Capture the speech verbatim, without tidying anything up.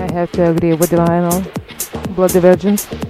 I have to agree with the vinyl. Bloody Virgins.